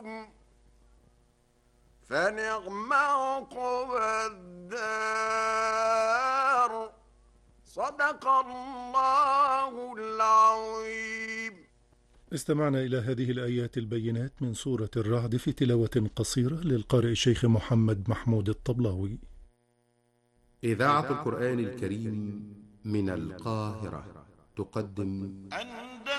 فنعم عقبى الدار. صدق الله العظيم. استمعنا إلى هذه الآيات البينات من سورة الرعد في تلاوة قصيرة للقارئ الشيخ محمد محمود الطبلاوي. إذاعة القرآن الكريم من القاهرة تقدم